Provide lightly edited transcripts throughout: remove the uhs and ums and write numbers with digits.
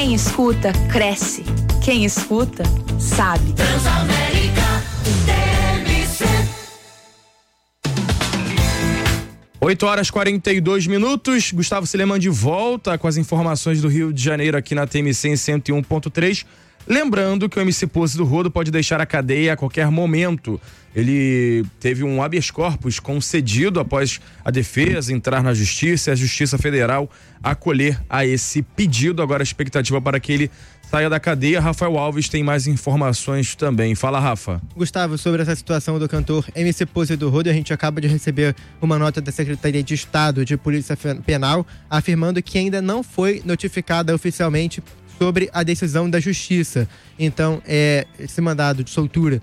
Quem escuta, cresce. Quem escuta, sabe. Transamérica TMC. 8h42. Gustavo Sileman de volta com as informações do Rio de Janeiro aqui na TMC em 101.3. Lembrando que o MC Pose do Rodo pode deixar a cadeia a qualquer momento. Ele teve um habeas corpus concedido após a defesa entrar na justiça e a Justiça Federal acolher a esse pedido. Agora a expectativa para que ele saia da cadeia. Rafael Alves tem mais informações também. Fala, Rafa. Gustavo, sobre essa situação do cantor MC Pose do Rodo, a gente acaba de receber uma nota da Secretaria de Estado de Polícia Penal afirmando que ainda não foi notificada oficialmente sobre a decisão da Justiça. Então, esse mandado de soltura,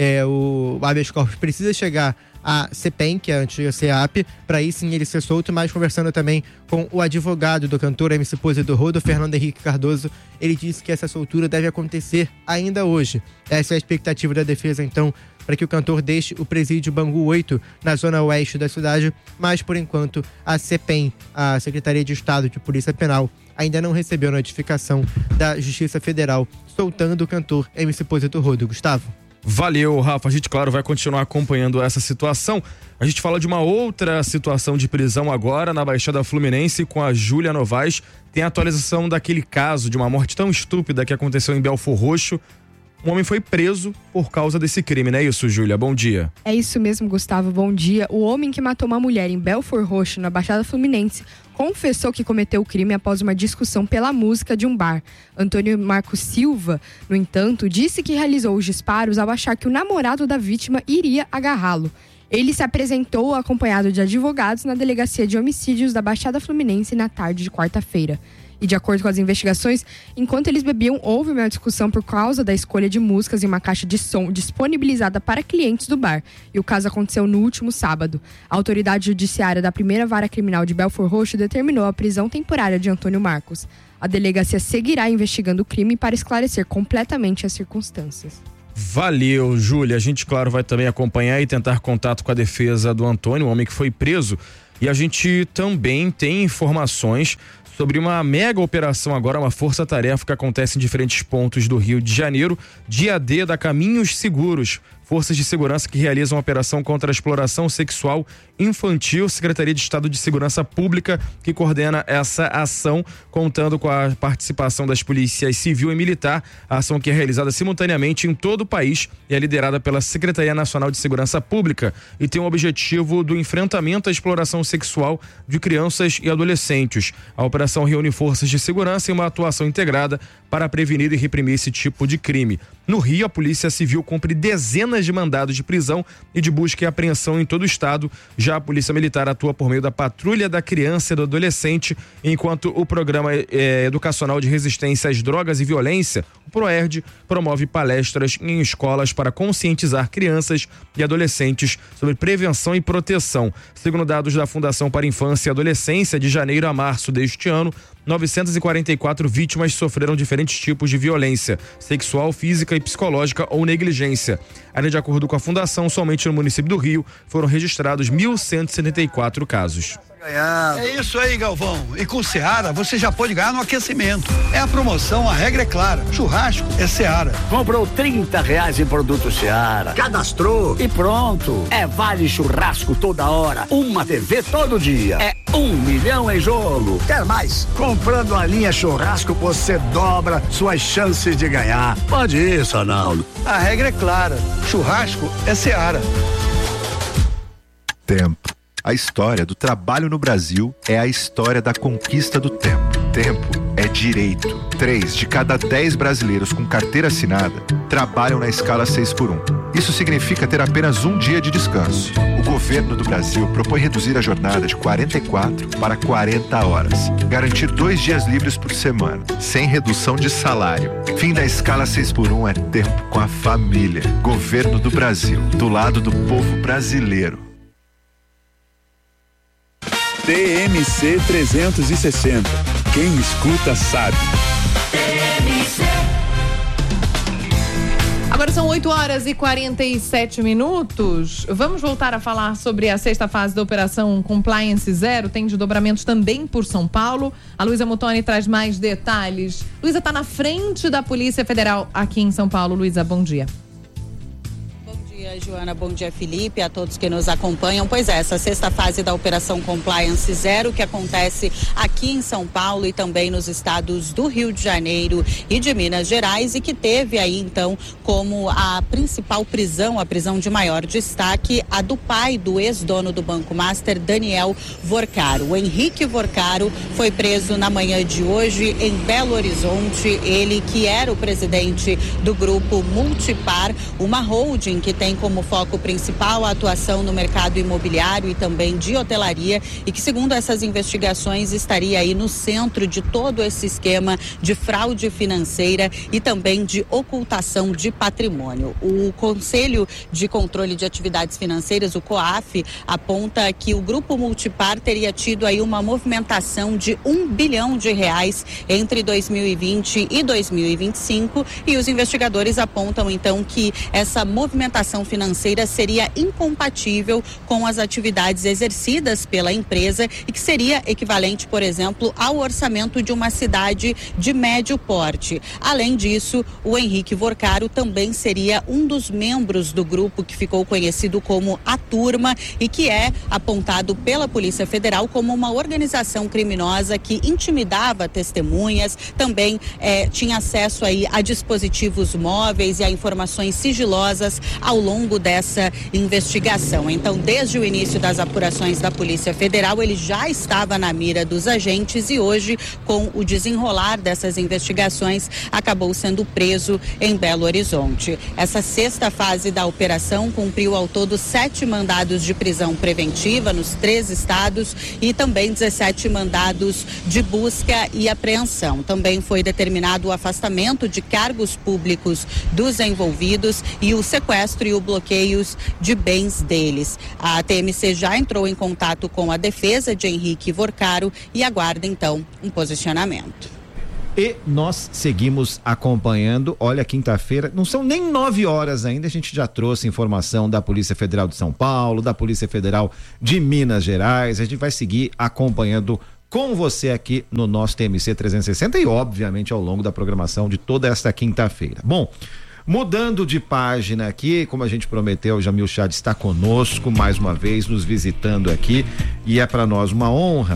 o habeas corpus precisa chegar à CPEM, que é a antiga CEAP, para aí sim ele ser solto, mas conversando também com o advogado do cantor MC Pose do Rodo, Fernando Henrique Cardoso, ele disse que essa soltura deve acontecer ainda hoje. Essa é a expectativa da defesa, então, para que o cantor deixe o presídio Bangu 8, na zona oeste da cidade, mas por enquanto a CPEM, a Secretaria de Estado de Polícia Penal, ainda não recebeu notificação da Justiça Federal soltando o cantor MC Pose do Rodo. Gustavo. Valeu, Rafa. A gente, claro, vai continuar acompanhando essa situação. A gente fala de uma outra situação de prisão agora na Baixada Fluminense com a Júlia Novaes. Tem a atualização daquele caso de uma morte tão estúpida que aconteceu em Belfor Roxo. Um homem foi preso por causa desse crime, não é isso, Júlia? Bom dia. É isso mesmo, Gustavo. Bom dia. O homem que matou uma mulher em Belfor Roxo, na Baixada Fluminense, confessou que cometeu o crime após uma discussão pela música de um bar. Antônio Marcos Silva, no entanto, disse que realizou os disparos ao achar que o namorado da vítima iria agarrá-lo. Ele se apresentou acompanhado de advogados na Delegacia de Homicídios da Baixada Fluminense na tarde de quarta-feira. E de acordo com as investigações, enquanto eles bebiam, houve uma discussão por causa da escolha de músicas em uma caixa de som disponibilizada para clientes do bar. E o caso aconteceu no último sábado. A autoridade judiciária da primeira vara criminal de Belfor Roxo determinou a prisão temporária de Antônio Marcos. A delegacia seguirá investigando o crime para esclarecer completamente as circunstâncias. Valeu, Júlia. A gente, claro, vai também acompanhar e tentar contato com a defesa do Antônio, o homem que foi preso. E a gente também tem informações sobre uma mega operação agora, uma força-tarefa que acontece em diferentes pontos do Rio de Janeiro. Dia D da Caminhos Seguros, forças de segurança que realizam uma operação contra a exploração sexual infantil. Secretaria de Estado de Segurança Pública que coordena essa ação, contando com a participação das polícias civil e militar. A ação que é realizada simultaneamente em todo o país e é liderada pela Secretaria Nacional de Segurança Pública e tem o objetivo do enfrentamento à exploração sexual de crianças e adolescentes. A operação reúne forças de segurança em uma atuação integrada para prevenir e reprimir esse tipo de crime. No Rio, a Polícia Civil cumpre dezenas de mandados de prisão e de busca e apreensão em todo o estado. Já a Polícia Militar atua por meio da Patrulha da Criança e do Adolescente, enquanto o Programa Educacional de Resistência às Drogas e Violência, o PROERD, promove palestras em escolas para conscientizar crianças e adolescentes sobre prevenção e proteção. Segundo dados da Fundação para a Infância e Adolescência, de janeiro a março deste ano, 944 vítimas sofreram diferentes tipos de violência sexual, física e psicológica ou negligência. Ainda de acordo com a Fundação, somente no município do Rio foram registrados 1.174 casos. É isso aí, Galvão. E com o Seara você já pode ganhar no aquecimento. É a promoção, a regra é clara. Churrasco é Seara. Comprou R$30 em produto Seara. Cadastrou e pronto. É vale churrasco toda hora. Uma TV todo dia. É 1 milhão em jogo. Quer mais? Comprando a linha churrasco você dobra suas chances de ganhar. Pode isso, Arnaldo. A regra é clara. Churrasco é Seara. Tempo. A história do trabalho no Brasil é a história da conquista do tempo. Tempo é direito. 3 de cada 10 brasileiros com carteira assinada trabalham na escala 6x1. Isso significa ter apenas um dia de descanso. O governo do Brasil propõe reduzir a jornada de 44 para 40 horas. Garantir 2 dias livres por semana, sem redução de salário. Fim da escala 6x1 é tempo com a família. Governo do Brasil, do lado do povo brasileiro. TMC 360. Quem escuta sabe. Agora são 8h47. Vamos voltar a falar sobre a sexta fase da Operação Compliance Zero. Tem desdobramentos também por São Paulo. A Luísa Muttoni traz mais detalhes. Luísa está na frente da Polícia Federal aqui em São Paulo. Luísa, bom dia. Bom dia, Joana. Bom dia, Felipe, a todos que nos acompanham. Pois é, essa sexta fase da Operação Compliance Zero, que acontece aqui em São Paulo e também nos estados do Rio de Janeiro e de Minas Gerais, e que teve aí, então, como a principal prisão, a prisão de maior destaque, a do pai do ex-dono do Banco Master, Daniel Vorcaro. O Henrique Vorcaro foi preso na manhã de hoje em Belo Horizonte. Ele que era o presidente do grupo Multipar, uma holding que tem como foco principal a atuação no mercado imobiliário e também de hotelaria, e que, segundo essas investigações, estaria aí no centro de todo esse esquema de fraude financeira e também de ocultação de patrimônio. O Conselho de Controle de Atividades Financeiras, o COAF, aponta que o grupo Multipar teria tido aí uma movimentação de R$1 bilhão entre 2020 e 2025, e os investigadores apontam então que essa movimentação financeira seria incompatível com as atividades exercidas pela empresa e que seria equivalente, por exemplo, ao orçamento de uma cidade de médio porte. Além disso, o Henrique Vorcaro também seria um dos membros do grupo que ficou conhecido como a Turma e que é apontado pela Polícia Federal como uma organização criminosa que intimidava testemunhas, também tinha acesso aí a dispositivos móveis e a informações sigilosas ao longo dessa investigação. Então, desde o início das apurações da Polícia Federal, ele já estava na mira dos agentes e hoje, com o desenrolar dessas investigações, acabou sendo preso em Belo Horizonte. Essa sexta fase da operação cumpriu ao todo 7 mandados de prisão preventiva nos 3 estados e também 17 mandados de busca e apreensão. Também foi determinado o afastamento de cargos públicos dos envolvidos e o sequestro e o bloqueios de bens deles. A TMC já entrou em contato com a defesa de Henrique Vorcaro e aguarda então um posicionamento. E nós seguimos acompanhando. Olha, quinta-feira, não são nem 9 horas ainda, a gente já trouxe informação da Polícia Federal de São Paulo, da Polícia Federal de Minas Gerais. A gente vai seguir acompanhando com você aqui no nosso TMC 360 e, obviamente, ao longo da programação de toda esta quinta-feira. Bom, mudando de página aqui, como a gente prometeu, o Jamil Chad está conosco mais uma vez, nos visitando aqui, e é para nós uma honra.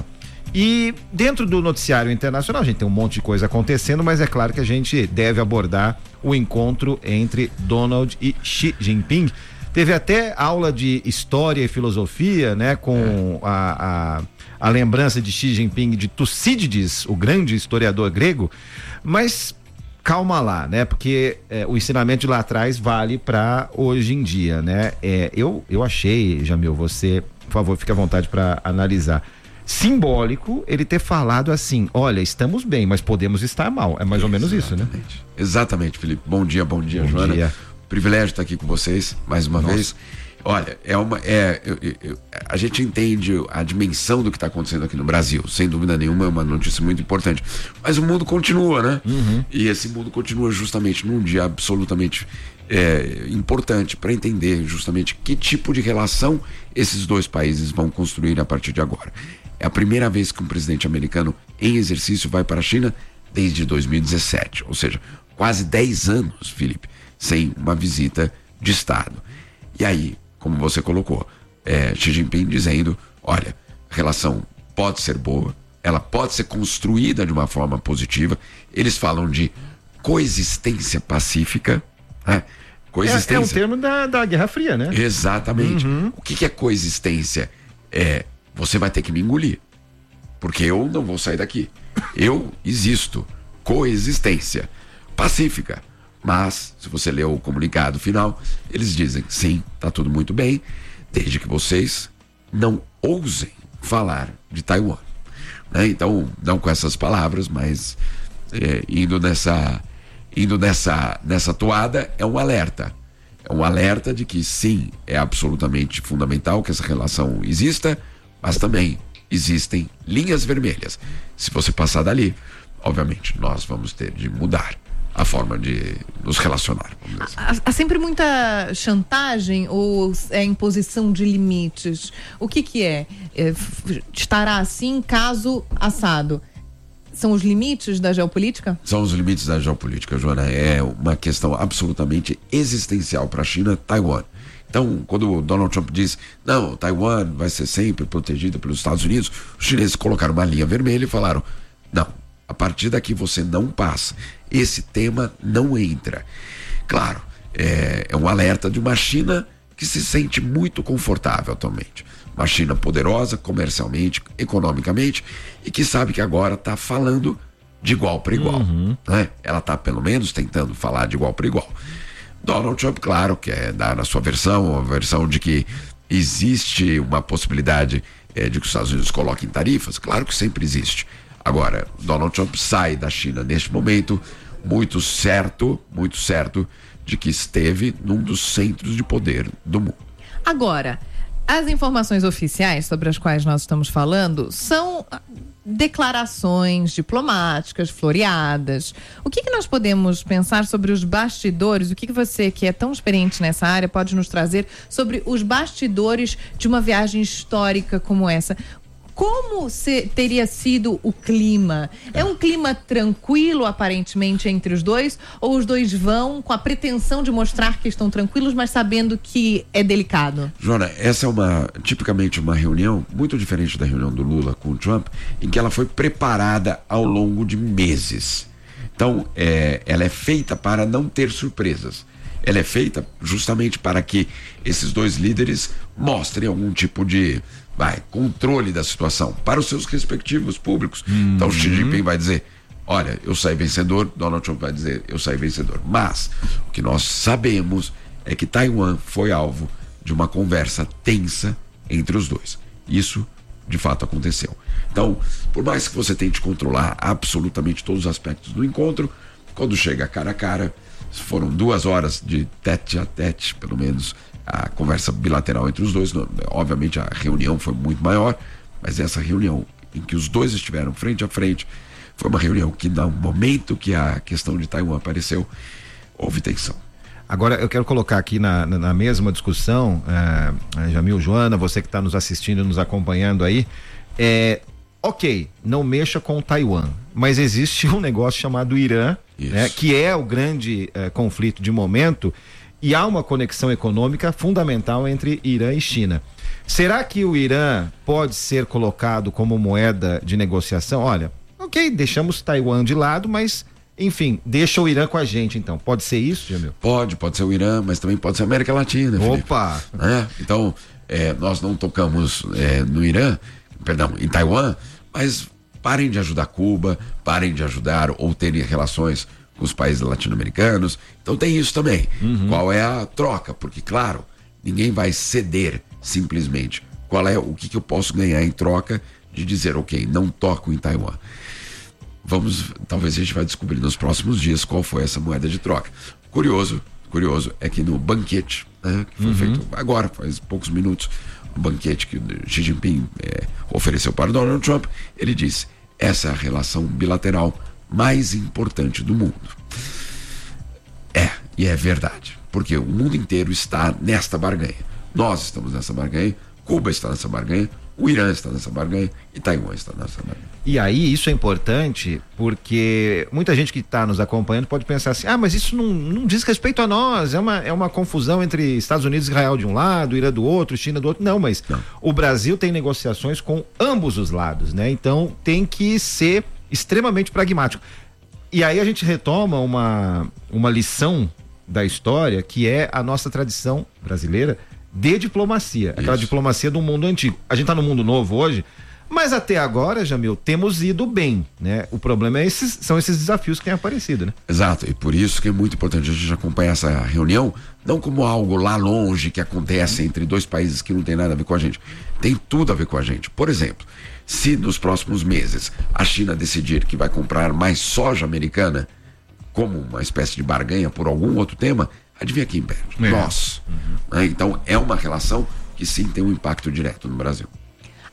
E dentro do noticiário internacional, a gente tem um monte de coisa acontecendo, mas é claro que a gente deve abordar o encontro entre Donald e Xi Jinping. Teve até aula de história e filosofia, né, com a lembrança de Xi Jinping de Tucídides, o grande historiador grego, mas calma lá, né, porque o ensinamento de lá atrás vale para hoje em dia, né. Eu achei, Jamil, você, por favor, fique à vontade para analisar, simbólico ele ter falado assim: olha, estamos bem, mas podemos estar mal. É mais ou menos isso, né? Exatamente, Felipe. Bom dia, Joana. Dia. Privilégio estar aqui com vocês mais uma vez. Olha, a gente entende a dimensão do que está acontecendo aqui no Brasil, sem dúvida nenhuma, é uma notícia muito importante. Mas o mundo continua, né? E esse mundo continua justamente num dia absolutamente importante para entender justamente que tipo de relação esses dois países vão construir a partir de agora. É a primeira vez que um presidente americano em exercício vai para a China desde 2017, ou seja, quase 10 anos, Felipe, sem uma visita de Estado. E aí, como você colocou, Xi Jinping dizendo: olha, a relação pode ser boa, ela pode ser construída de uma forma positiva. Eles falam de coexistência pacífica, né? Coexistência. É um termo da Guerra Fria, né? Exatamente. O que é coexistência? Você vai ter que me engolir, porque eu não vou sair daqui. Eu existo. Coexistência pacífica. Mas, se você ler o comunicado final, eles dizem: sim, tá tudo muito bem, desde que vocês não ousem falar de Taiwan. Né? Então, não com essas palavras, mas indo nessa toada, é um alerta. É um alerta de que sim, é absolutamente fundamental que essa relação exista, mas também existem linhas vermelhas. Se você passar dali, obviamente, nós vamos ter de mudar a forma de nos relacionar. Há sempre muita chantagem ou é imposição de limites? O que é? Estará assim caso assado? São os limites da geopolítica? São os limites da geopolítica, Joana. É uma questão absolutamente existencial para a China, Taiwan. Então, quando o Donald Trump diz, não, Taiwan vai ser sempre protegida pelos Estados Unidos, os chineses colocaram uma linha vermelha e falaram, não, a partir daqui você não passa. Esse tema não entra. Claro, é um alerta de uma China que se sente muito confortável atualmente. Uma China poderosa comercialmente, economicamente, e que sabe que agora está falando de igual para igual. Né? Ela está pelo menos tentando falar de igual para igual. Donald Trump, claro, quer dar a sua versão, a versão de que existe uma possibilidade de que os Estados Unidos coloquem tarifas. Claro que sempre existe. Agora, Donald Trump sai da China neste momento muito certo de que esteve num dos centros de poder do mundo. Agora, as informações oficiais sobre as quais nós estamos falando são declarações diplomáticas, floreadas. O que nós podemos pensar sobre os bastidores? O que você, que é tão experiente nessa área, pode nos trazer sobre os bastidores de uma viagem histórica como essa? Como teria sido o clima? É um clima tranquilo, aparentemente, entre os dois? Ou os dois vão com a pretensão de mostrar que estão tranquilos, mas sabendo que é delicado? Joana, essa é tipicamente uma reunião muito diferente da reunião do Lula com o Trump, em que ela foi preparada ao longo de meses. Então, ela é feita para não ter surpresas. Ela é feita justamente para que esses dois líderes mostrem algum tipo de controle da situação para os seus respectivos públicos. Então Xi Jinping vai dizer, olha, eu saí vencedor, Donald Trump vai dizer, eu saí vencedor. Mas o que nós sabemos é que Taiwan foi alvo de uma conversa tensa entre os dois. Isso de fato aconteceu. Então, por mais que você tente controlar absolutamente todos os aspectos do encontro, quando chega cara a cara, foram 2 horas de tete a tete, pelo menos, a conversa bilateral entre os dois. Obviamente a reunião foi muito maior, mas essa reunião em que os dois estiveram frente a frente foi uma reunião que, no momento que a questão de Taiwan apareceu, houve tensão. Agora eu quero colocar aqui na mesma discussão, Jamil, Joana, você que está nos assistindo, nos acompanhando aí, ok, não mexa com Taiwan, mas existe um negócio chamado Irã, né, que é o grande conflito de momento. E há uma conexão econômica fundamental entre Irã e China. Será que o Irã pode ser colocado como moeda de negociação? Olha, ok, deixamos Taiwan de lado, mas, enfim, deixa o Irã com a gente, então. Pode ser isso, Jamil? Pode ser o Irã, mas também pode ser a América Latina. Opa! Então, nós não tocamos no Irã, em Taiwan, mas parem de ajudar Cuba, parem de ajudar ou terem relações com os países latino-americanos. Então tem isso também. Qual é a troca? Porque, claro, ninguém vai ceder simplesmente. O que eu posso ganhar em troca de dizer, ok, não toco em Taiwan? Talvez a gente vai descobrir nos próximos dias qual foi essa moeda de troca. Curioso é que no banquete, que foi feito agora, faz poucos minutos, o banquete que o Xi Jinping ofereceu para Donald Trump, ele disse, essa é a relação bilateral mais importante do mundo. E é verdade, porque o mundo inteiro está nesta barganha. Nós estamos nessa barganha, Cuba está nessa barganha, o Irã está nessa barganha e Taiwan está nessa barganha. E aí isso é importante porque muita gente que está nos acompanhando pode pensar assim, mas isso não diz respeito a nós, é uma confusão entre Estados Unidos e Israel de um lado, Irã do outro, China do outro. Não, mas o Brasil tem negociações com ambos os lados, né? Então tem que ser extremamente pragmático. E aí a gente retoma uma lição da história, que é a nossa tradição brasileira de diplomacia. Aquela diplomacia do mundo antigo. A gente tá no mundo novo hoje, mas até agora, Jamil, temos ido bem, né? O problema são esses desafios que têm aparecido, né? Exato, e por isso que é muito importante a gente acompanhar essa reunião, não como algo lá longe que acontece entre dois países que não tem nada a ver com a gente. Tem tudo a ver com a gente. Por exemplo, se nos próximos meses a China decidir que vai comprar mais soja americana como uma espécie de barganha por algum outro tema, adivinha quem perde? Nós. Então é uma relação que sim tem um impacto direto no Brasil.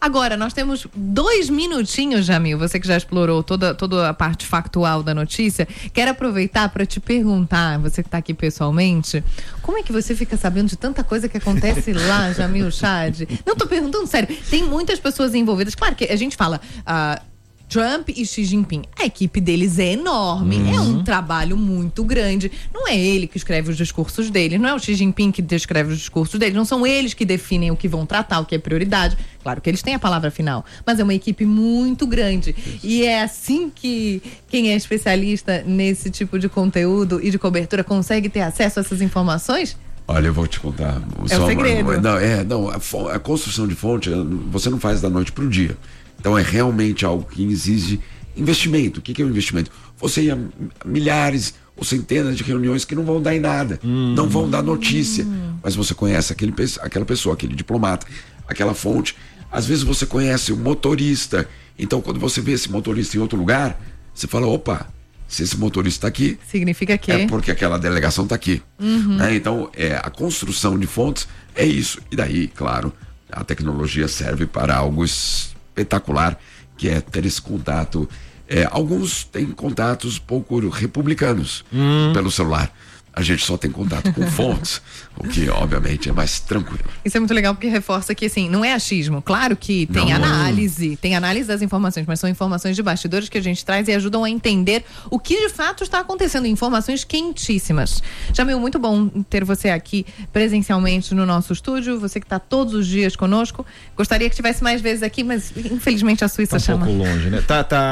Agora, nós temos 2 minutinhos, Jamil, você que já explorou toda a parte factual da notícia. Quero aproveitar para te perguntar, você que está aqui pessoalmente, como é que você fica sabendo de tanta coisa que acontece lá, Jamil Chad? Não, tô perguntando sério. Tem muitas pessoas envolvidas. Claro que a gente fala... Trump e Xi Jinping, a equipe deles é enorme, é um trabalho muito grande. Não é ele que escreve os discursos deles, não é o Xi Jinping que descreve os discursos deles, não são eles que definem o que vão tratar, o que é prioridade. Claro que eles têm a palavra final, mas é uma equipe muito grande. E é assim que quem é especialista nesse tipo de conteúdo e de cobertura consegue ter acesso a essas informações? Olha, eu vou te contar. É um segredo. A construção de fonte, você não faz da noite pro dia. Então é realmente algo que exige investimento. O que é um investimento? Você ia a milhares ou centenas de reuniões que não vão dar em nada, não vão dar notícia, mas você conhece aquela pessoa, aquele diplomata, aquela fonte. Às vezes você conhece o motorista, então quando você vê esse motorista em outro lugar, você fala, opa, se esse motorista está aqui, significa que é porque aquela delegação está aqui. Então a construção de fontes é isso. E daí, claro, a tecnologia serve para algo espetacular, que é ter esse contato. Alguns têm contatos pouco republicanos pelo celular. A gente só tem contato com fontes, o que obviamente é mais tranquilo. Isso é muito legal porque reforça que, assim, não é achismo. Claro que tem análise das informações, mas são informações de bastidores que a gente traz e ajudam a entender o que de fato está acontecendo, informações quentíssimas. Jamil, muito bom ter você aqui presencialmente no nosso estúdio, você que está todos os dias conosco. Gostaria que tivesse mais vezes aqui, mas infelizmente a Suíça chama. Um pouco longe, né?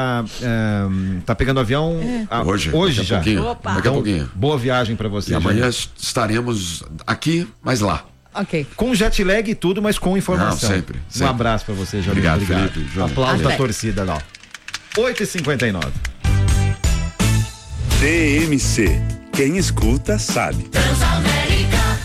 Tá pegando avião hoje já. Daqui a pouquinho. Boa viagem para você. E amanhã estaremos aqui, mas lá. Ok. Com jet lag e tudo, mas com informação. Não, sempre. Um abraço pra você, Jamil. Obrigado, Felipe. Aplausos da torcida lá. 8h59. TMC. Quem escuta sabe. Transamérica,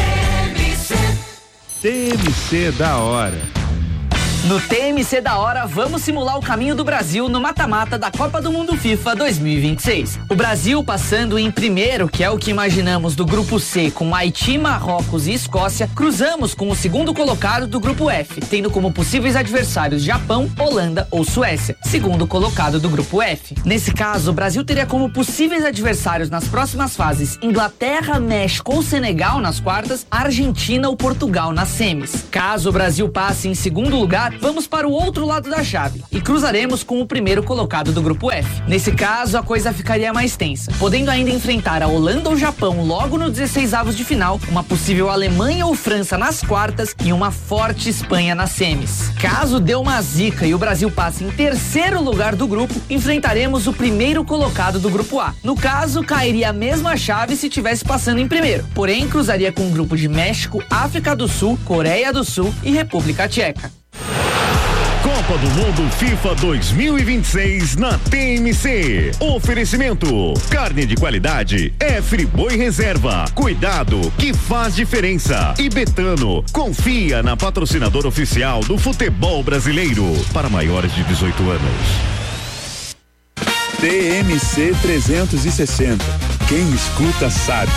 TMC da hora. No TMC da hora, vamos simular o caminho do Brasil no mata-mata da Copa do Mundo FIFA 2026. O Brasil passando em primeiro, que é o que imaginamos do grupo C, com Haiti, Marrocos e Escócia, cruzamos com o segundo colocado do grupo F, tendo como possíveis adversários Japão, Holanda ou Suécia, segundo colocado do grupo F. Nesse caso, o Brasil teria como possíveis adversários nas próximas fases Inglaterra, México ou Senegal nas quartas, Argentina ou Portugal nas semis. Caso o Brasil passe em segundo lugar, vamos para o outro lado da chave e cruzaremos com o primeiro colocado do grupo F. Nesse caso, a coisa ficaria mais tensa, podendo ainda enfrentar a Holanda ou Japão logo no 16avos de final, uma possível Alemanha ou França nas quartas e uma forte Espanha nas semis. Caso dê uma zica e o Brasil passe em terceiro lugar do grupo, enfrentaremos o primeiro colocado do grupo A. No caso, cairia a mesma chave se tivesse passando em primeiro, porém cruzaria com um grupo de México, África do Sul, Coreia do Sul e República Tcheca. Copa do Mundo FIFA 2026 na TMC. Oferecimento: carne de qualidade é Friboi Reserva. Cuidado que faz diferença. E Betano, confia na patrocinadora oficial do futebol brasileiro para maiores de 18 anos. TMC 360. Quem escuta sabe.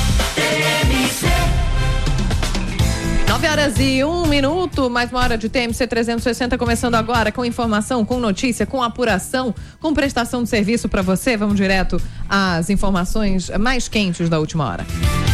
9h01, mais uma hora de TMC 360 começando agora com informação, com notícia, com apuração, com prestação de serviço para você. Vamos direto às informações mais quentes da última hora.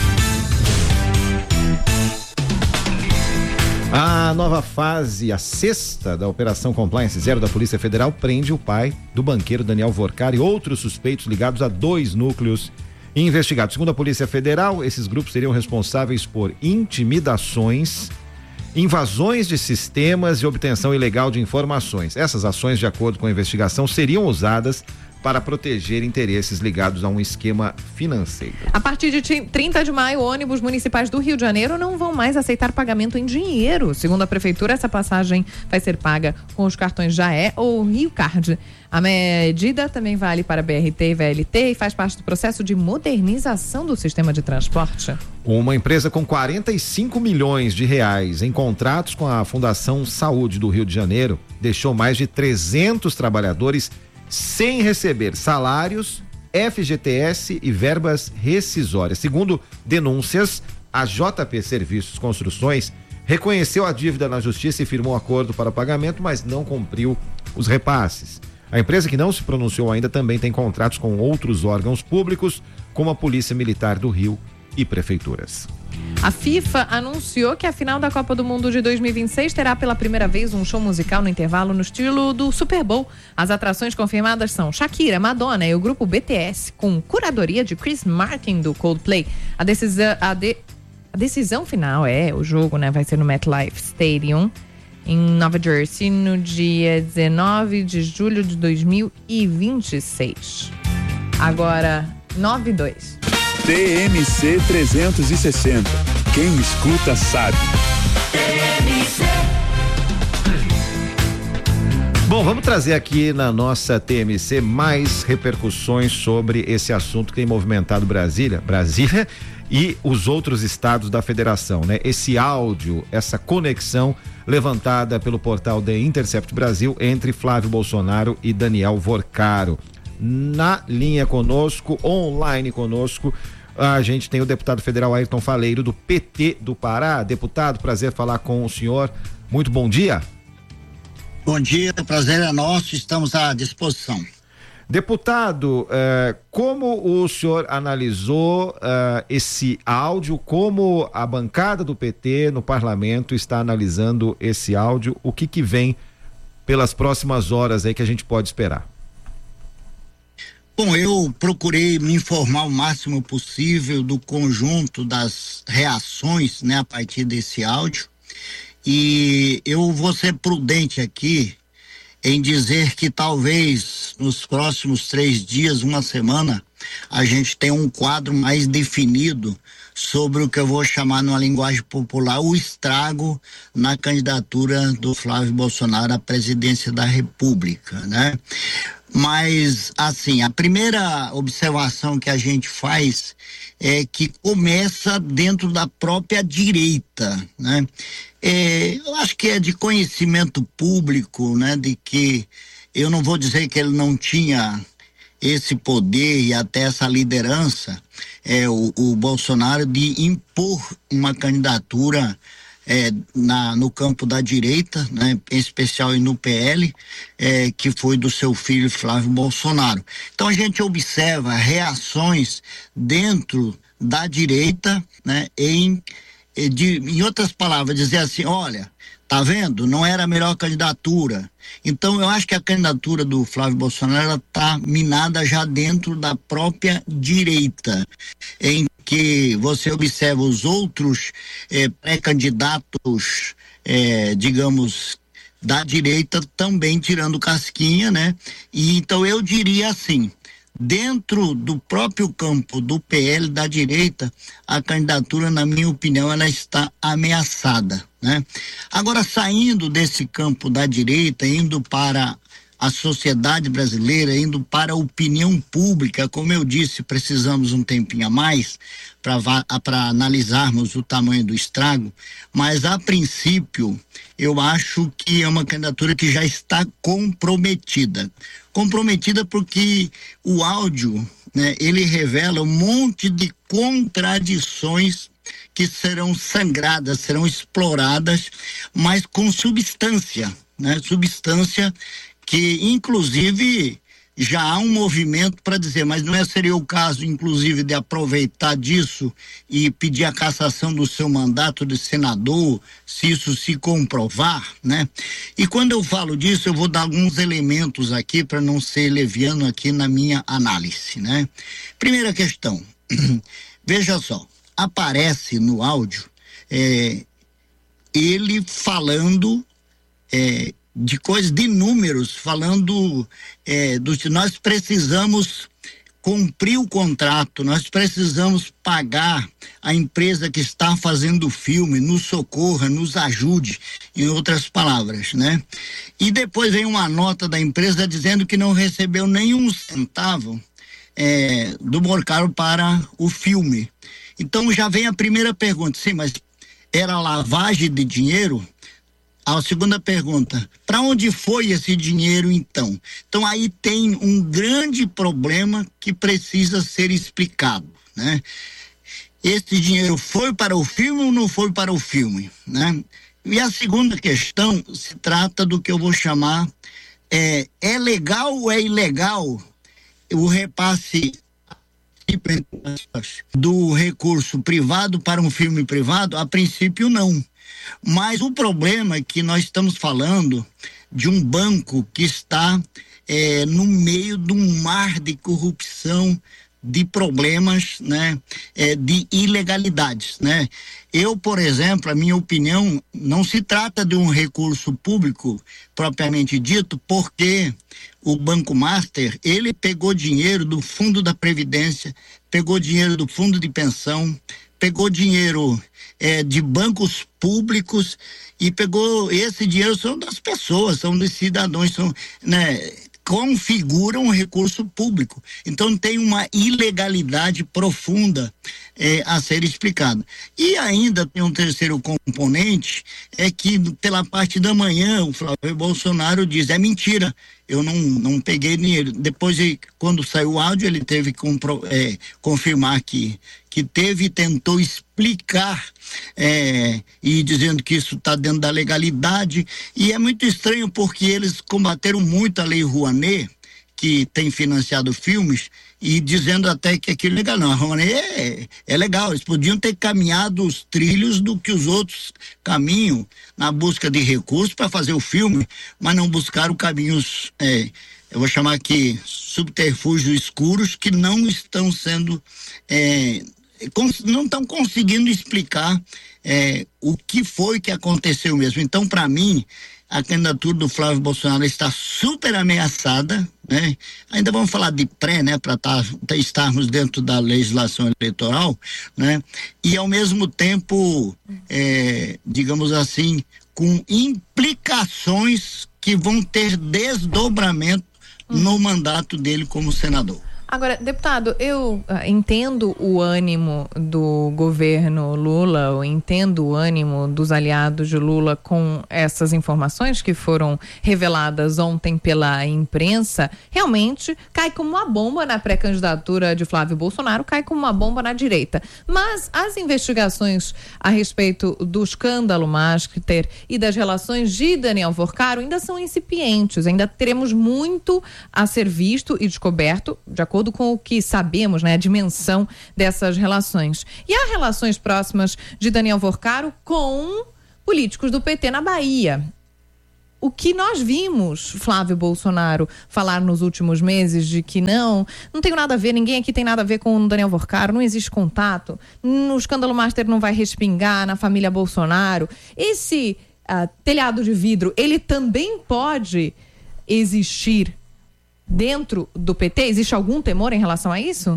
A nova fase, a sexta da Operação Compliance Zero da Polícia Federal, prende o pai do banqueiro Daniel Vorcar e outros suspeitos ligados a 2 núcleos investigados. Segundo a Polícia Federal, esses grupos seriam responsáveis por intimidações, invasões de sistemas e obtenção ilegal de informações. Essas ações, de acordo com a investigação, seriam usadas para proteger interesses ligados a um esquema financeiro. A partir de 30 de maio, ônibus municipais do Rio de Janeiro não vão mais aceitar pagamento em dinheiro. Segundo a prefeitura, essa passagem vai ser paga com os cartões Jaé ou Rio Card. A medida também vale para BRT e VLT e faz parte do processo de modernização do sistema de transporte. Uma empresa com 45 milhões de reais em contratos com a Fundação Saúde do Rio de Janeiro deixou mais de 300 trabalhadores sem receber salários, FGTS e verbas rescisórias. Segundo denúncias, a JP Serviços Construções reconheceu a dívida na justiça e firmou acordo para pagamento, mas não cumpriu os repasses. A empresa, que não se pronunciou ainda, também tem contratos com outros órgãos públicos, como a Polícia Militar do Rio e prefeituras. A FIFA anunciou que a final da Copa do Mundo de 2026 terá pela primeira vez um show musical no intervalo no estilo do Super Bowl. As atrações confirmadas são Shakira, Madonna e o grupo BTS, com curadoria de Chris Martin do Coldplay. A decisão final o jogo, né, vai ser no MetLife Stadium, em Nova Jersey, no dia 19 de julho de 2026. Agora, 9-2. TMC 360. Quem escuta sabe. Bom, vamos trazer aqui na nossa TMC mais repercussões sobre esse assunto que tem movimentado Brasília e os outros estados da federação, né? Esse áudio, essa conexão levantada pelo portal The Intercept Brasil entre Flávio Bolsonaro e Daniel Vorcaro. Na linha conosco, online conosco, a gente tem o deputado federal Ayrton Faleiro, do PT do Pará. Deputado, prazer falar com o senhor. Muito bom dia. Bom dia, o prazer é nosso, estamos à disposição. Deputado, como o senhor analisou esse áudio, como a bancada do PT no parlamento está analisando esse áudio, o que vem pelas próximas horas aí que a gente pode esperar? Bom, eu procurei me informar o máximo possível do conjunto das reações, né, a partir desse áudio, e eu vou ser prudente aqui em dizer que talvez nos próximos 3 dias, uma semana, a gente tenha um quadro mais definido sobre o que eu vou chamar numa linguagem popular o estrago na candidatura do Flávio Bolsonaro à presidência da República, né? Mas, assim, a primeira observação que a gente faz é que começa dentro da própria direita, né? Eu acho que é de conhecimento público, né? De que eu não vou dizer que ele não tinha esse poder e até essa liderança, o Bolsonaro, de impor uma candidatura no campo da direita, né, em especial no PL, que foi do seu filho Flávio Bolsonaro. Então a gente observa reações dentro da direita, né, em outras palavras, dizer assim, olha, tá vendo? Não era a melhor candidatura. Então eu acho que a candidatura do Flávio Bolsonaro está minada já dentro da própria direita, em que você observa os outros pré-candidatos, digamos, da direita também tirando casquinha, né? E então eu diria assim, dentro do próprio campo do PL da direita, a candidatura, na minha opinião, ela está ameaçada, né? Agora, saindo desse campo da direita, indo para a sociedade brasileira, indo para a opinião pública, como eu disse, precisamos um tempinho a mais para analisarmos o tamanho do estrago, mas a princípio eu acho que é uma candidatura que já está comprometida porque o áudio, né, ele revela um monte de contradições que serão sangradas, serão exploradas, mas com substância, né? Substância que, inclusive, já há um movimento para dizer, mas não seria o caso, inclusive, de aproveitar disso e pedir a cassação do seu mandato de senador, se isso se comprovar, né? E quando eu falo disso, eu vou dar alguns elementos aqui para não ser leviano aqui na minha análise, né? Primeira questão, veja só, aparece no áudio ele falando de coisas, de números, falando nós precisamos cumprir o contrato, nós precisamos pagar a empresa que está fazendo o filme, nos socorra, nos ajude, em outras palavras, né? E depois vem uma nota da empresa dizendo que não recebeu nenhum centavo do Vorcaro para o filme. Então já vem a primeira pergunta, sim, mas era lavagem de dinheiro? A segunda pergunta, para onde foi esse dinheiro então? Então aí tem um grande problema que precisa ser explicado, né? esse dinheiro foi para o filme ou não foi para o filme, né? E a segunda questão se trata do que eu vou chamar é legal ou é ilegal o repasse do recurso privado para um filme privado? A princípio não, mas o problema é que nós estamos falando de um banco que está no meio de um mar de corrupção, de problemas, né, de ilegalidades, né? Eu, por exemplo, a minha opinião, não se trata de um recurso público propriamente dito, porque o Banco Master, ele pegou dinheiro do Fundo da Previdência, pegou dinheiro do Fundo de Pensão, pegou dinheiro de bancos públicos e pegou esse dinheiro, são das pessoas, são dos cidadãos, são, né, configuram um recurso público. Então tem uma ilegalidade profunda a ser explicada. E ainda tem um terceiro componente, é que pela parte da manhã o Flávio Bolsonaro diz, é mentira, eu não peguei dinheiro. Depois, quando saiu o áudio, ele teve que confirmar que teve e tentou explicar e dizendo que isso está dentro da legalidade. E é muito estranho porque eles combateram muito a Lei Rouanet, que tem financiado filmes, e dizendo até que aquilo é legal. Não, a Rouanet é legal, eles podiam ter caminhado os trilhos do que os outros caminham na busca de recursos para fazer o filme, mas não buscaram caminhos, eu vou chamar aqui, subterfúgios escuros, que não estão sendo, não estão conseguindo explicar o que foi que aconteceu mesmo. Então, para mim, a candidatura do Flávio Bolsonaro está super ameaçada, né? Ainda vamos falar de pré, né? Para estarmos dentro da legislação eleitoral, né? E ao mesmo tempo, digamos assim, com implicações que vão ter desdobramento no mandato dele como senador. Agora, deputado, eu entendo o ânimo do governo Lula, eu entendo o ânimo dos aliados de Lula com essas informações que foram reveladas ontem pela imprensa. Realmente cai como uma bomba na pré-candidatura de Flávio Bolsonaro, cai como uma bomba na direita. Mas as investigações a respeito do escândalo Master e das relações de Daniel Vorcaro ainda são incipientes, ainda teremos muito a ser visto e descoberto, de acordo com o que sabemos, né, a dimensão dessas relações. E há relações próximas de Daniel Vorcaro com políticos do PT na Bahia. O que nós vimos Flávio Bolsonaro falar nos últimos meses de que não tenho nada a ver, ninguém aqui tem nada a ver com o Daniel Vorcaro, não existe contato, no escândalo Master não vai respingar na família Bolsonaro. Esse telhado de vidro, ele também pode existir dentro do PT? Existe algum temor em relação a isso?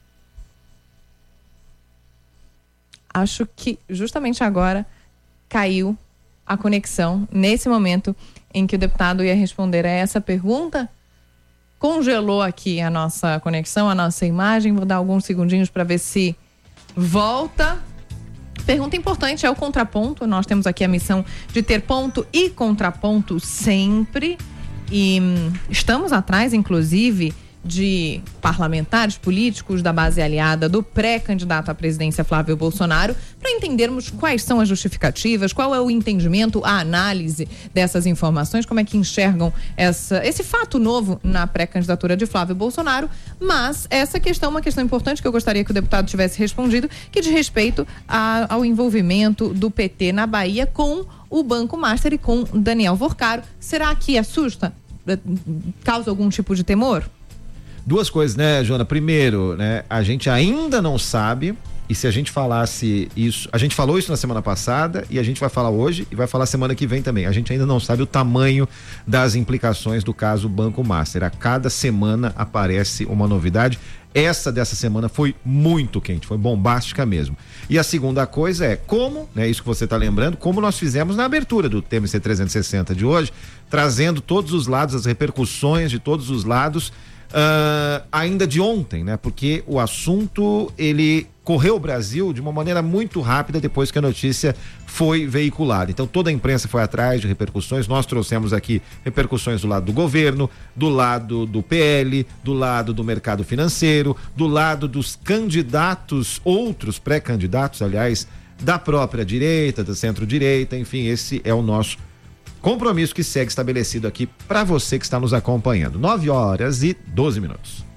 Acho que justamente agora caiu a conexão, nesse momento em que o deputado ia responder a essa pergunta. Congelou aqui a nossa conexão, a nossa imagem. Vou dar alguns segundinhos para ver se volta. Pergunta importante é o contraponto. Nós temos aqui a missão de ter ponto e contraponto sempre. E estamos atrás, inclusive, de parlamentares políticos da base aliada do pré-candidato à presidência Flávio Bolsonaro, para entendermos quais são as justificativas, qual é o entendimento, a análise dessas informações, como é que enxergam esse fato novo na pré-candidatura de Flávio Bolsonaro. Mas essa questão é uma questão importante que eu gostaria que o deputado tivesse respondido, que diz respeito ao envolvimento do PT na Bahia com o Banco Master e com Daniel Vorcaro. Será que assusta? Causa algum tipo de temor? Duas coisas, né, Joana? Primeiro, né, a gente ainda não sabe, e se a gente falasse isso, a gente falou isso na semana passada e a gente vai falar hoje e vai falar semana que vem também. A gente ainda não sabe o tamanho das implicações do caso Banco Master. A cada semana aparece uma novidade. Essa dessa semana foi muito quente, foi bombástica mesmo. E a segunda coisa é como, né, isso que você está lembrando, como nós fizemos na abertura do TMC 360 de hoje, trazendo todos os lados, as repercussões de todos os lados, ainda de ontem, né? Porque o assunto, ele correu o Brasil de uma maneira muito rápida depois que a notícia foi veiculada. Então toda a imprensa foi atrás de repercussões, nós trouxemos aqui repercussões do lado do governo, do lado do PL, do lado do mercado financeiro, do lado dos candidatos, outros pré-candidatos, aliás, da própria direita, da centro-direita, enfim, esse é o nosso compromisso que segue estabelecido aqui para você que está nos acompanhando. 9h12.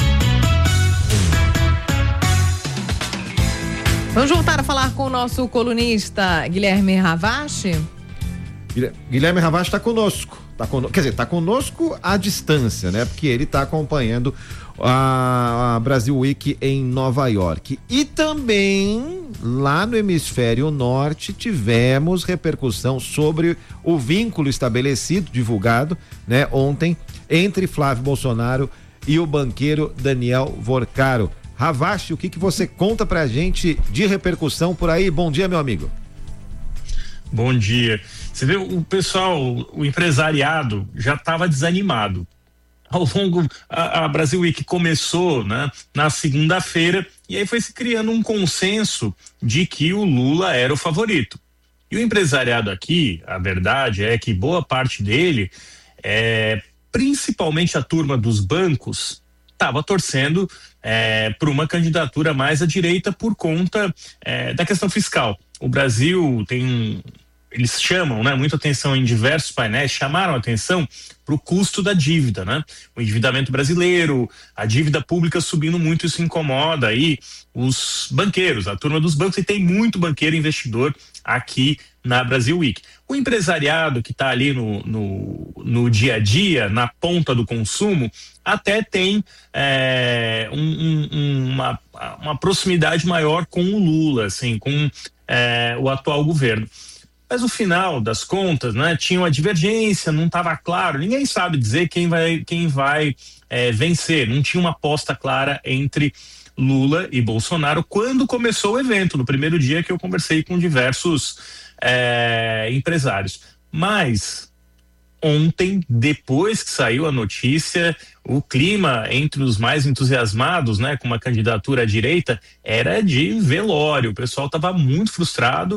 Vamos voltar a falar com o nosso colunista Guilherme Ravache? Guilherme Ravache está conosco. Está conosco à distância, né? Porque ele está acompanhando a Brasil Week em Nova York. E também lá no hemisfério norte tivemos repercussão sobre o vínculo estabelecido, divulgado, né, ontem, entre Flávio Bolsonaro e o banqueiro Daniel Vorcaro. Ravache, o que você conta pra gente de repercussão por aí? Bom dia, meu amigo. Bom dia. Você vê, o pessoal, o empresariado já estava desanimado. Ao longo, a Brasil Week começou, né, na segunda-feira, e aí foi se criando um consenso de que o Lula era o favorito. E o empresariado aqui, a verdade é que boa parte dele, principalmente a turma dos bancos, estava torcendo por uma candidatura mais à direita por conta da questão fiscal. O Brasil eles chamam, né, muita atenção em diversos painéis, chamaram atenção para o custo da dívida, né? O endividamento brasileiro, a dívida pública subindo muito, isso incomoda aí os banqueiros, a turma dos bancos, e tem muito banqueiro investidor aqui na Brasil Week. O empresariado que está ali no dia a dia, na ponta do consumo, até tem uma proximidade maior com o Lula, assim, com o atual governo. Mas no final das contas, né, tinha uma divergência, não estava claro, ninguém sabe dizer quem vai vencer, não tinha uma aposta clara entre Lula e Bolsonaro quando começou o evento, no primeiro dia que eu conversei com diversos empresários. Mas ontem, depois que saiu a notícia, o clima entre os mais entusiasmados, né, com uma candidatura à direita, era de velório. O pessoal estava muito frustrado,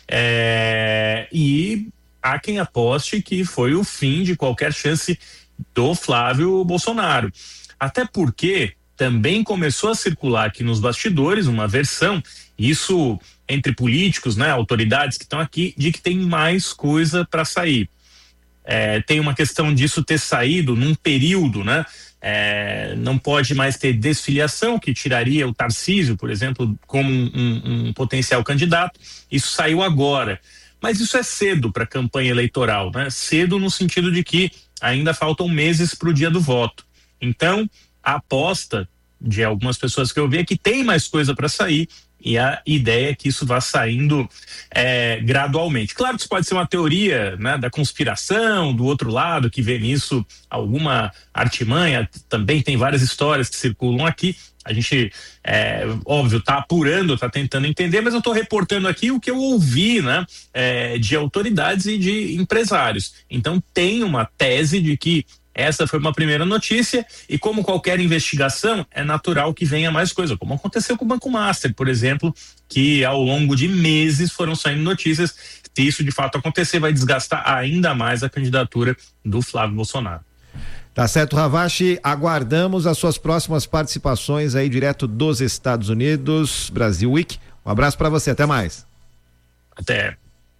e há quem aposte que foi o fim de qualquer chance do Flávio Bolsonaro. Até porque também começou a circular aqui nos bastidores uma versão, isso entre políticos, né, autoridades que estão aqui, de que tem mais coisa para sair. Tem uma questão disso ter saído num período, né? Não pode mais ter desfiliação, que tiraria o Tarcísio, por exemplo, como um potencial candidato. Isso saiu agora. Mas isso é cedo para a campanha eleitoral, né? Cedo no sentido de que ainda faltam meses para o dia do voto. Então, a aposta de algumas pessoas que eu vi é que tem mais coisa para sair, e a ideia é que isso vá saindo gradualmente. Claro que isso pode ser uma teoria, né, da conspiração, do outro lado, que vê nisso alguma artimanha. Também tem várias histórias que circulam aqui. A gente, óbvio, está apurando, está tentando entender, mas eu estou reportando aqui o que eu ouvi, né, de autoridades e de empresários. Então tem uma tese de que essa foi uma primeira notícia, e como qualquer investigação, é natural que venha mais coisa, como aconteceu com o Banco Master, por exemplo, que ao longo de meses foram saindo notícias. Se isso de fato acontecer, vai desgastar ainda mais a candidatura do Flávio Bolsonaro. Tá certo, Ravache, aguardamos as suas próximas participações aí direto dos Estados Unidos, Brasil Week. Um abraço para você, até mais. Até.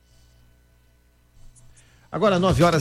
Agora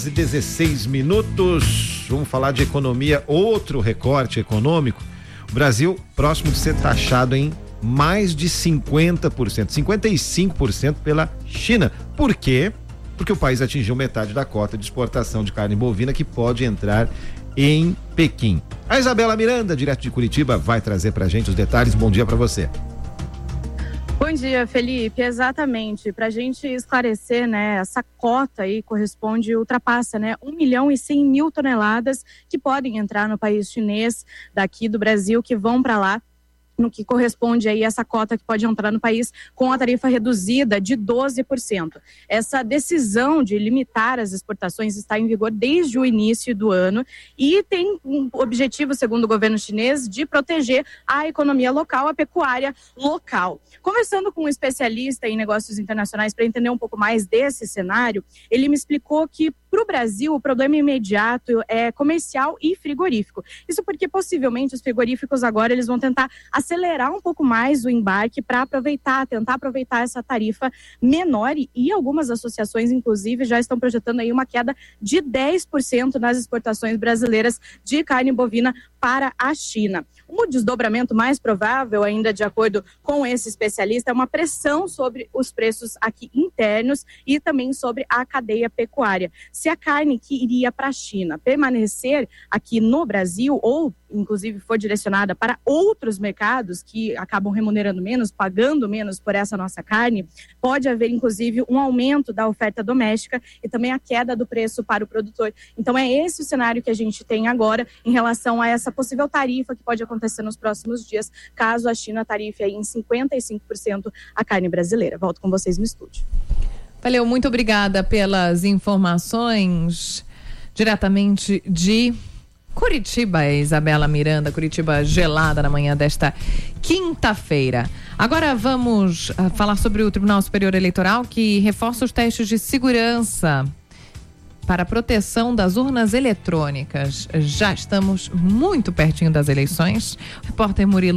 9h16, vamos falar de economia, outro recorte econômico. O Brasil próximo de ser taxado em mais de 50%, 55% pela China. Por quê? Porque o país atingiu metade da cota de exportação de carne bovina que pode entrar em Pequim. A Isabela Miranda, direto de Curitiba, vai trazer pra gente os detalhes. Bom dia para você. Bom dia, Felipe. Exatamente. Para a gente esclarecer, né, essa cota aí ultrapassa, né, 1.100.000 toneladas que podem entrar no país chinês daqui do Brasil, que vão para lá no que corresponde aí a essa cota que pode entrar no país com a tarifa reduzida de 12%. Essa decisão de limitar as exportações está em vigor desde o início do ano e tem um objetivo, segundo o governo chinês, de proteger a economia local, a pecuária local. Conversando com um especialista em negócios internacionais para entender um pouco mais desse cenário, ele me explicou que para o Brasil o problema imediato é comercial e frigorífico. Isso porque possivelmente os frigoríficos agora eles vão tentar acelerar um pouco mais o embarque para tentar aproveitar essa tarifa menor, e algumas associações inclusive já estão projetando aí uma queda de 10% nas exportações brasileiras de carne bovina para a China. Um desdobramento mais provável, ainda de acordo com esse especialista, é uma pressão sobre os preços aqui internos e também sobre a cadeia pecuária. Se a carne que iria para a China permanecer aqui no Brasil ou inclusive for direcionada para outros mercados que acabam remunerando menos, pagando menos por essa nossa carne, pode haver inclusive um aumento da oferta doméstica e também a queda do preço para o produtor. Então é esse o cenário que a gente tem agora em relação a essa possível tarifa que pode acontecer nos próximos dias, caso a China tarife aí em 55% a carne brasileira. Volto com vocês no estúdio. Valeu, muito obrigada pelas informações diretamente de Curitiba, Isabela Miranda. Curitiba gelada na manhã desta quinta-feira. Agora vamos falar sobre o Tribunal Superior Eleitoral, que reforça os testes de segurança para a proteção das urnas eletrônicas. Já estamos muito pertinho das eleições. O repórter Murilo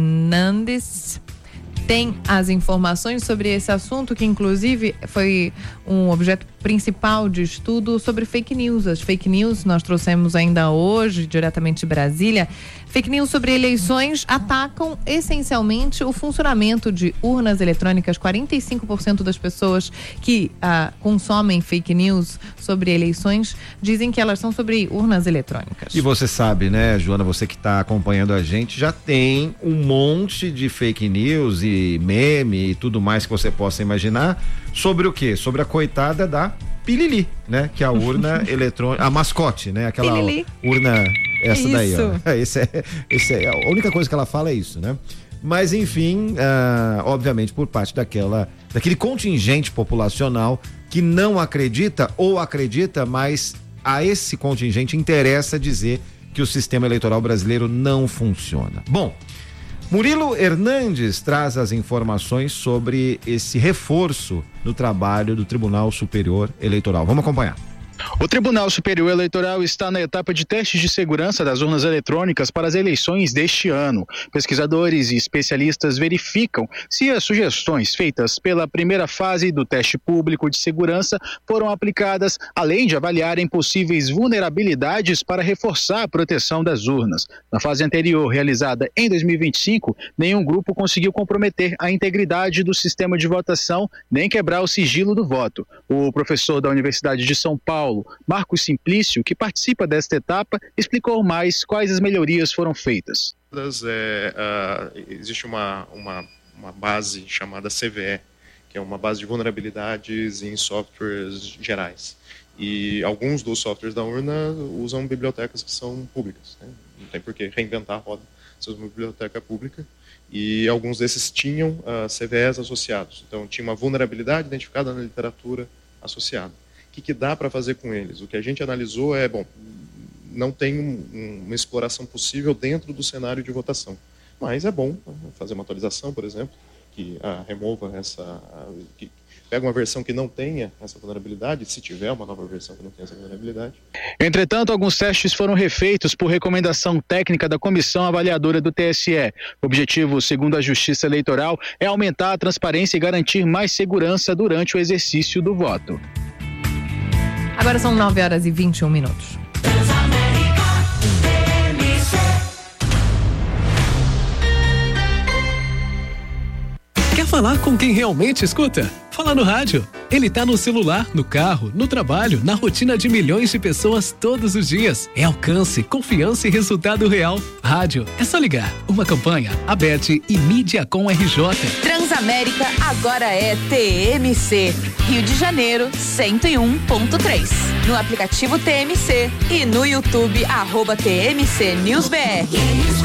Hernandes tem as informações sobre esse assunto, que inclusive foi um objeto principal de estudo sobre fake news. As fake news nós trouxemos ainda hoje, diretamente de Brasília. Fake news sobre eleições atacam essencialmente o funcionamento de urnas eletrônicas. 45% das pessoas que consomem fake news sobre eleições dizem que elas são sobre urnas eletrônicas. E você sabe, né, Joana, você que está acompanhando a gente, já tem um monte de fake news e meme e tudo mais que você possa imaginar sobre o quê? Sobre a coitada da Pilili, né? Que é a urna eletrônica, a mascote, né? Aquela Pilili. Urna, essa isso. Daí, ó. Esse é, a única coisa que ela fala é isso, né? Mas enfim, obviamente por parte daquele contingente populacional que não acredita ou acredita, mas a esse contingente interessa dizer que o sistema eleitoral brasileiro não funciona. Bom, Murilo Hernandes traz as informações sobre esse reforço no trabalho do Tribunal Superior Eleitoral. Vamos acompanhar. O Tribunal Superior Eleitoral está na etapa de testes de segurança das urnas eletrônicas para as eleições deste ano. Pesquisadores e especialistas verificam se as sugestões feitas pela primeira fase do teste público de segurança foram aplicadas, além de avaliarem possíveis vulnerabilidades para reforçar a proteção das urnas. Na fase anterior, realizada em 2025, nenhum grupo conseguiu comprometer a integridade do sistema de votação nem quebrar o sigilo do voto. O professor da Universidade de São Paulo, Marcos Simplício, que participa desta etapa, explicou mais quais as melhorias foram feitas. Existe uma base chamada CVE, que é uma base de vulnerabilidades em softwares gerais. E alguns dos softwares da urna usam bibliotecas que são públicas, né? Não tem por que reinventar a roda, se uma biblioteca pública. E alguns desses tinham CVEs associados. Então, tinha uma vulnerabilidade identificada na literatura associada. O que dá para fazer com eles? O que a gente analisou é, não tem uma exploração possível dentro do cenário de votação. Mas é bom fazer uma atualização, por exemplo, que remova que pega uma versão que não tenha essa vulnerabilidade, se tiver uma nova versão que não tenha essa vulnerabilidade. Entretanto, alguns testes foram refeitos por recomendação técnica da Comissão Avaliadora do TSE. O objetivo, segundo a Justiça Eleitoral, é aumentar a transparência e garantir mais segurança durante o exercício do voto. Agora são 9h21. Quer falar com quem realmente escuta? Fala no rádio. Ele tá no celular, no carro, no trabalho, na rotina de milhões de pessoas todos os dias. É alcance, confiança e resultado real. Rádio, é só ligar. Uma campanha, Abete e Mídiacom RJ. Transamérica agora é TMC. Rio de Janeiro, 101.3. No aplicativo TMC e no YouTube, @TMC News BR.